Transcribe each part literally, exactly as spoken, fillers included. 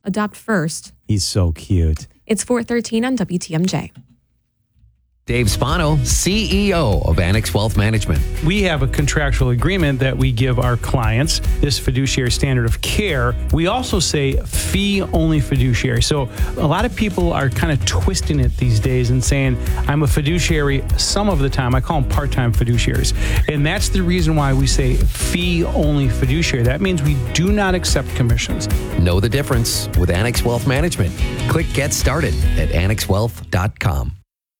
Adopt first. He's so cute. It's four thirteen on W T M J. Dave Spano, C E O of Annex Wealth Management. We have a contractual agreement that we give our clients, this fiduciary standard of care. We also say fee-only fiduciary. So a lot of people are kind of twisting it these days and saying, I'm a fiduciary some of the time. I call them part-time fiduciaries. And that's the reason why we say fee-only fiduciary. That means we do not accept commissions. Know the difference with Annex Wealth Management. Click Get Started at annex wealth dot com.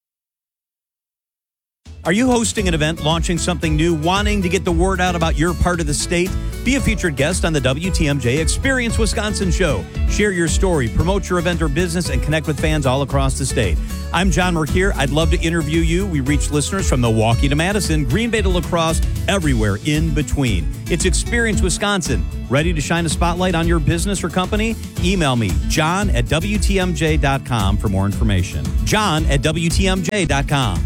Are you hosting an event, launching something new, wanting to get the word out about your part of the state? Be a featured guest on the W T M J Experience Wisconsin show. Share your story, promote your event or business, and connect with fans all across the state. I'm John Merkier. I'd love to interview you. We reach listeners from Milwaukee to Madison, Green Bay to La Crosse, everywhere in between. It's Experience Wisconsin. Ready to shine a spotlight on your business or company? Email me, john at W T M J dot com for more information. John at W T M J dot com.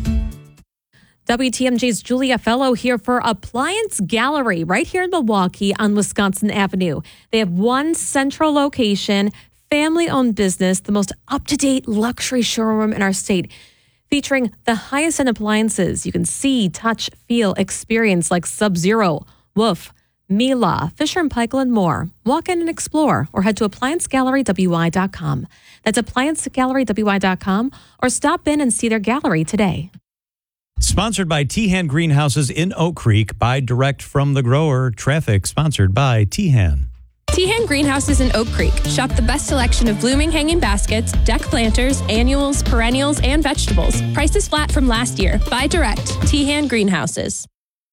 W T M J's Julia Fellow here for Appliance Gallery right here in Milwaukee on Wisconsin Avenue. They have one central location, family-owned business, the most up-to-date luxury showroom in our state, featuring the highest-end appliances you can see, touch, feel, experience like Sub-Zero, Wolf, Miele, Fisher and Paykel, and more. Walk in and explore or head to appliance gallery w i dot com. That's appliance gallery w i dot com or stop in and see their gallery today. Sponsored by Tehan Greenhouses in Oak Creek. Buy direct from the grower. Traffic sponsored by Tehan. Tehan Greenhouses in Oak Creek. Shop the best selection of blooming hanging baskets, deck planters, annuals, perennials, and vegetables. Prices flat from last year. Buy direct. Tehan Greenhouses.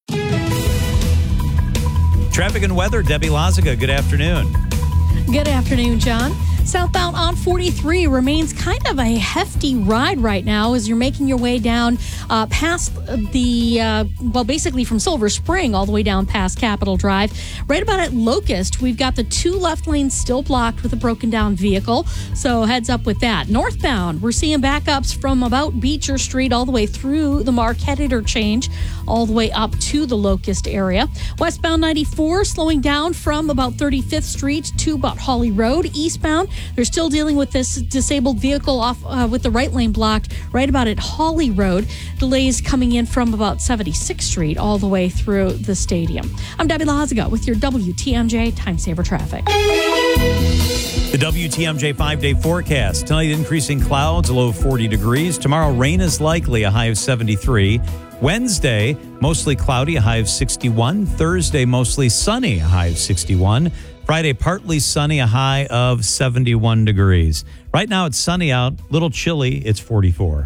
Traffic and weather. Debbie Lazaga, good afternoon. Good afternoon, John. Southbound on forty-three remains kind of a hefty ride right now as you're making your way down uh, past the, uh, well, basically from Silver Spring all the way down past Capitol Drive. Right about at Locust, we've got the two left lanes still blocked with a broken down vehicle, so heads up with that. Northbound, we're seeing backups from about Beecher Street all the way through the Marquette interchange, all the way up to the Locust area. Westbound ninety-four slowing down from about thirty-fifth Street to about Holly Road. Eastbound, they're still dealing with this disabled vehicle off uh, with the right lane blocked right about at Holly Road. Delays coming in from about seventy-sixth Street all the way through the stadium. I'm Debbie Lazaga with your W T M J Time Saver Traffic. The W T M J five-day forecast. Tonight, increasing clouds, a low of forty degrees. Tomorrow, rain is likely, a high of seventy-three. Wednesday, mostly cloudy, a high of sixty-one. Thursday, mostly sunny, a high of sixty-one. Friday, partly sunny, a high of seventy-one degrees. Right now, it's sunny out, little chilly, it's forty-four.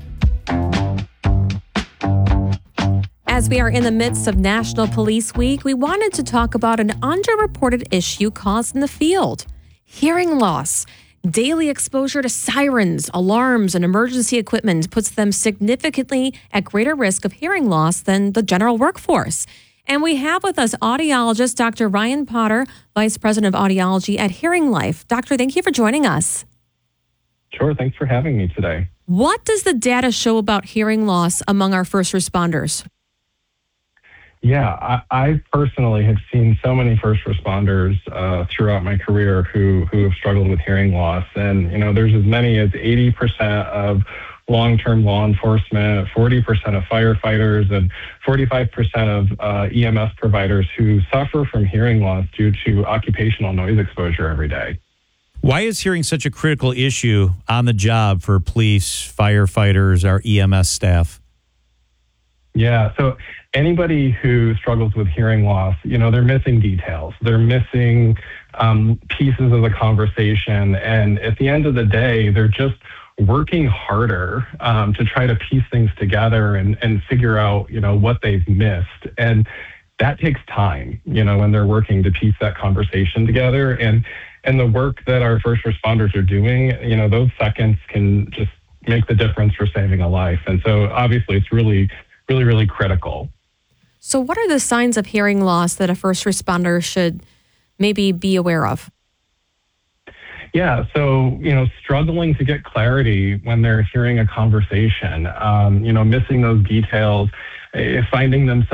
As we are in the midst of National Police Week, we wanted to talk about an underreported issue caused in the field: hearing loss. Daily exposure to sirens, alarms, and emergency equipment puts them significantly at greater risk of hearing loss than the general workforce. And we have with us audiologist Doctor Ryan Potter, Vice President of Audiology at Hearing Life. Doctor, thank you for joining us. Sure, thanks for having me today. What does the data show about hearing loss among our first responders? Yeah, I, I personally have seen so many first responders uh, throughout my career who, who have struggled with hearing loss. And, you know, there's as many as eighty percent of long-term law enforcement, forty percent of firefighters, and forty-five percent of uh, E M S providers who suffer from hearing loss due to occupational noise exposure every day. Why is hearing such a critical issue on the job for police, firefighters, our E M S staff? Yeah, so anybody who struggles with hearing loss, you know, they're missing details. They're missing um, pieces of the conversation. And at the end of the day, they're just working harder um, to try to piece things together and, and figure out, you know, what they've missed. And that takes time, you know, when they're working to piece that conversation together. And, and the work that our first responders are doing, you know, those seconds can just make the difference for saving a life. And so obviously it's really, really, really critical. So what are the signs of hearing loss that a first responder should maybe be aware of? Yeah, so, you know, struggling to get clarity when they're hearing a conversation, um, you know, missing those details, uh, finding themselves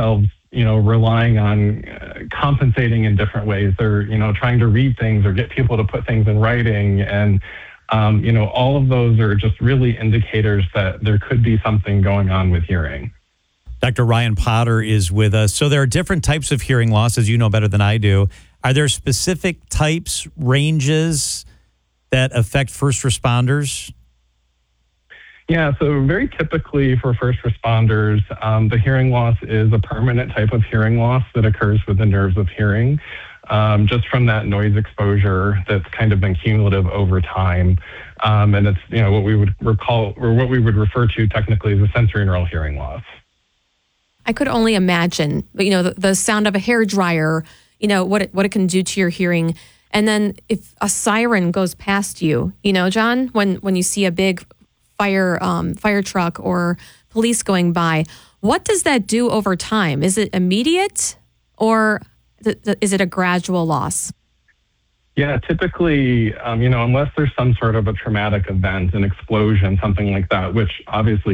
you know, relying on uh, compensating in different ways. They're, you know, trying to read things or get people to put things in writing. And, um, you know, all of those are just really indicators that there could be something going on with hearing. Doctor Ryan Potter is with us. So there are different types of hearing loss, as you know better than I do. Are there specific types, ranges that affect first responders? Yeah, so very typically for first responders, um, the hearing loss is a permanent type of hearing loss that occurs with the nerves of hearing, um, just from that noise exposure that's kind of been cumulative over time. Um, and it's, you know, what we would recall, or what we would refer to technically as a sensory neural hearing loss. I could only imagine, you know, the, the sound of a hairdryer, you know, what it, what it can do to your hearing. And then if a siren goes past you, you know, John, when, when you see a big fire um, fire truck or police going by, what does that do over time? Is it immediate or th- th- is it a gradual loss? Yeah, typically, um, you know, unless there's some sort of a traumatic event, an explosion, something like that, which obviously